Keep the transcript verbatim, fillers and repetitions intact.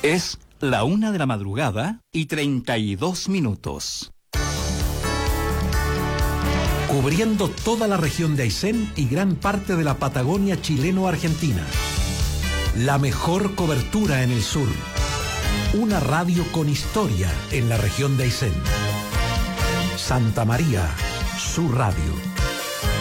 Es la una de la madrugada y treinta y dos minutos. Cubriendo toda la región de Aysén y gran parte de la Patagonia chileno-argentina. La mejor cobertura en el sur. Una radio con historia en la región de Aysén. Santa María, su radio.